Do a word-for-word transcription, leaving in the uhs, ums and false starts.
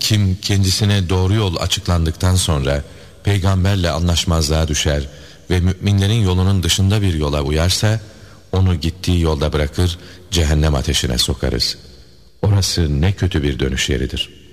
Kim kendisine doğru yol açıklandıktan sonra peygamberle anlaşmazlığa düşer ve müminlerin yolunun dışında bir yola uyarsa, onu gittiği yolda bırakır, cehennem ateşine sokarız. Orası ne kötü bir dönüş yeridir.